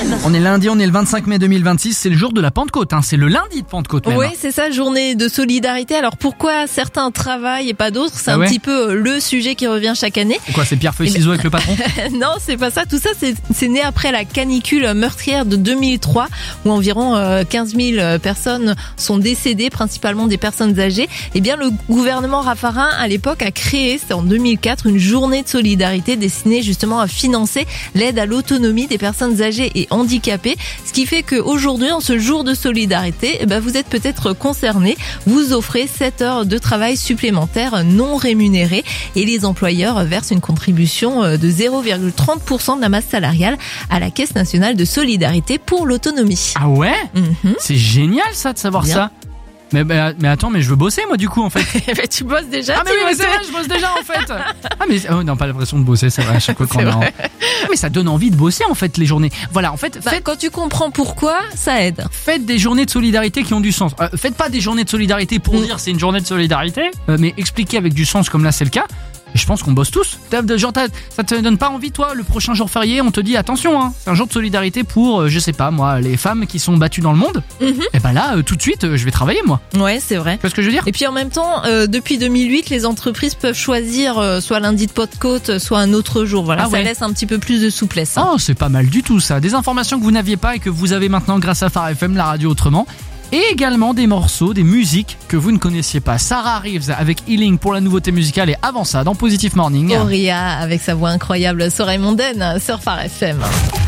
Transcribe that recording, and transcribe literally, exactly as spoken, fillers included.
On est lundi, on est le vingt-cinq mai deux mille vingt-six, c'est le jour de la Pentecôte, hein. C'est le lundi de Pentecôte même. Oui, c'est ça, journée de solidarité. Alors pourquoi certains travaillent et pas d'autres? C'est ah un ouais petit peu le sujet qui revient chaque année. Quoi, c'est Pierre Feuille Ciseaux avec le patron? Non, c'est pas ça. Tout ça, c'est, c'est né après la canicule meurtrière de deux mille trois, où environ euh, quinze mille personnes sont décédées, principalement des personnes âgées. Eh bien, le gouvernement Raffarin, à l'époque, a créé, c'était en deux mille quatre, une journée de solidarité destinée justement à financer l'aide à l'autonomie des personnes âgées et handicapées. Ce qui fait qu'aujourd'hui, en ce jour de solidarité, eh ben, vous êtes peut-être concerné. Vous offrez sept heures de travail supplémentaires non rémunérées et les employeurs versent une contribution de zéro virgule trente pour cent de la masse salariale à la Caisse nationale de solidarité pour l'autonomie. Ah ouais? Mm-hmm. C'est génial ça de savoir Bien. ça. Mais, mais, mais attends, mais je veux bosser moi du coup en fait. Mais tu bosses déjà? Ah mais oui, mais c'est vrai, je bosse déjà en fait. Ah mais oh, non, pas l'impression de bosser, c'est vrai à chaque fois qu'on C'est a. vrai. Ah, mais ça donne envie de bosser en fait les journées. Voilà, en fait, Bah, faites, quand tu comprends pourquoi, ça aide. faites des journées de solidarité qui ont du sens. Euh, faites pas des journées de solidarité pour Mm. dire c'est une journée de solidarité, euh, mais expliquez avec du sens comme là c'est le cas. Et je pense qu'on bosse tous. T'as- de- Genre, t'as- ça te donne pas envie, toi, le prochain jour férié, on te dit attention, hein, c'est un jour de solidarité pour, euh, je sais pas moi, les femmes qui sont battues dans le monde. Mhm. Et ben là, euh, tout de suite, euh, je vais travailler moi. Ouais, c'est vrai. Tu vois ce que je veux dire? Et puis en même temps, euh, depuis deux mille huit, les entreprises peuvent choisir euh, soit lundi de Pentecôte, soit un autre jour. Voilà, Ah ça ouais. laisse un petit peu plus de souplesse. hein. Oh, c'est pas mal du tout ça. Des informations que vous n'aviez pas et que vous avez maintenant grâce à Phare F M, la radio autrement. Et également des morceaux, des musiques que vous ne connaissiez pas. Sarah Reeves avec Healing pour la nouveauté musicale et avant ça dans Positive Morning. Auria avec sa voix incroyable, Soraya Mondaine sur Phare F M.